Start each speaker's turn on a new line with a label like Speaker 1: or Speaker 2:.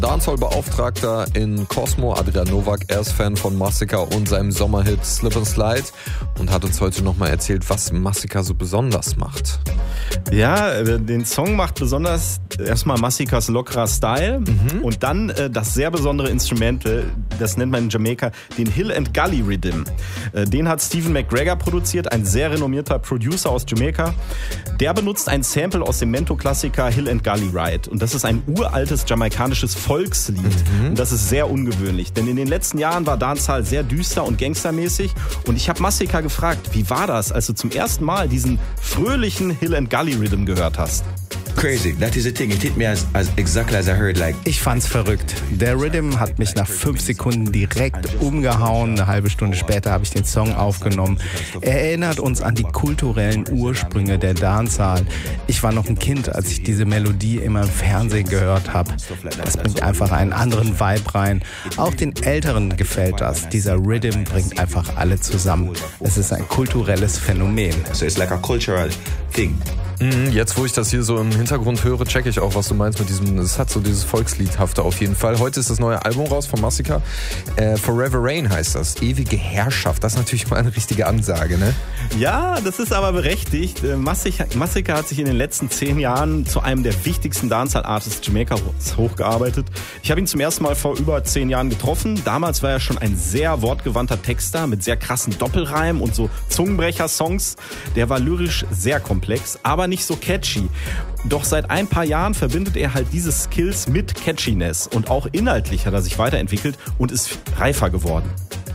Speaker 1: Dancehall-Beauftragter in Cosmo, Adrian Novak. Er ist Fan von Masika und seinem Sommerhit Slip and Slide und hat uns heute nochmal erzählt, was Masika so besonders macht.
Speaker 2: Ja, den Song macht besonders erstmal Masikas lockerer Style und dann das sehr besondere Instrumental, das nennt man in Jamaika den Hill and Gully Rhythm. Den hat Stephen McGregor produziert, ein sehr renommierter Producer aus Jamaika. Der benutzt ein Sample aus dem Mento-Klassiker Hill and Gully Ride und das ist ein uraltes jamaikanisches Volkslied und das ist sehr ungewöhnlich, denn in den letzten Jahren war Dancehall sehr düster und gangstermäßig und ich habe Masika gefragt, wie war das, als du zum ersten Mal diesen fröhlichen Hill and Gully Rhythm gehört hast?
Speaker 3: Crazy. That is the thing. It hit me as exactly as I heard. Like,
Speaker 4: ich fand's verrückt. Der Rhythm hat mich nach 5 Sekunden direkt umgehauen. Eine halbe Stunde später habe ich den Song aufgenommen. Er erinnert uns an die kulturellen Ursprünge der Dancehall. Ich war noch ein Kind, als ich diese Melodie immer im Fernsehen gehört habe. Das bringt einfach einen anderen Vibe rein. Auch den Älteren gefällt das. Dieser Rhythm bringt einfach alle zusammen. Es ist ein kulturelles Phänomen.
Speaker 3: So it's like a cultural thing.
Speaker 1: Jetzt, wo ich das hier so im Hintergrund höre, checke ich auch, was du meinst mit diesem, es hat so dieses Volksliedhafte auf jeden Fall. Heute ist das neue Album raus von Masika. Forever Rain heißt das. Ewige Herrschaft. Das ist natürlich mal eine richtige Ansage, ne?
Speaker 2: Ja, das ist aber berechtigt. Masika hat sich in den letzten 10 Jahren zu einem der wichtigsten Dancehall-Artists Jamaikas hochgearbeitet. Ich habe ihn zum ersten Mal vor über 10 Jahren getroffen. Damals war er schon ein sehr wortgewandter Texter mit sehr krassen Doppelreimen und so Zungenbrecher-Songs. Der war lyrisch sehr komplex, aber nicht so catchy. Doch seit ein paar Jahren verbindet er halt diese Skills mit Catchiness und auch inhaltlich hat er sich weiterentwickelt und ist reifer geworden.